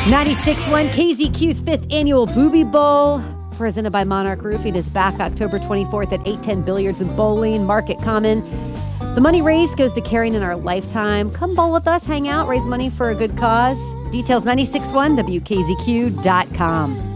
96.1 KZQ's 5th annual Booby Bowl, presented by Monarch Roofing, is back October 24th at 810 Billiards and Bowling, Market Common. The money raised goes to Caring in Our Lifetime. Come bowl with us, hang out, raise money for a good cause. Details 96.1 WKZQ.com.